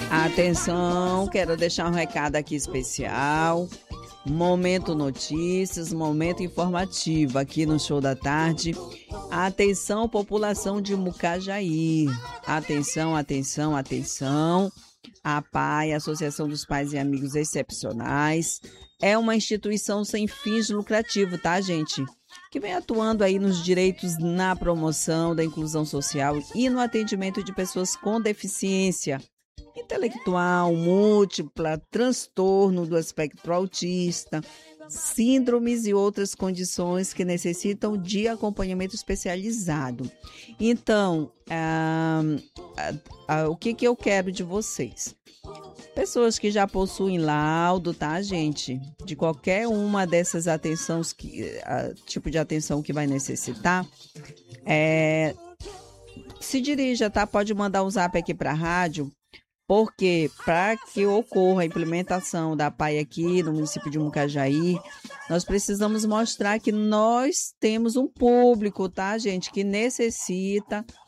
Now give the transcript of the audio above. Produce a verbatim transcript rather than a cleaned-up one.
Atenção, quero deixar um recado aqui especial. Momento notícias, momento informativo aqui no Show da Tarde. Atenção, população de Mucajaí. Atenção, atenção, atenção. A P A I, Associação dos Pais e Amigos Excepcionais, é uma instituição sem fins lucrativos, tá, gente? Que vem atuando aí nos direitos na promoção da inclusão social e no atendimento de pessoas com deficiência intelectual, múltipla, transtorno do espectro autista, síndromes e outras condições que necessitam de acompanhamento especializado. Então, ah, ah, ah, o que, que eu quero de vocês? Pessoas que já possuem laudo, tá, gente? De qualquer uma dessas atenções, que, a, tipo de atenção que vai necessitar, é, se dirija, tá? Pode mandar um zap aqui para a rádio, porque para que ocorra a implementação da P A I aqui no município de Mucajaí, nós precisamos mostrar que nós temos um público, tá, gente, que necessita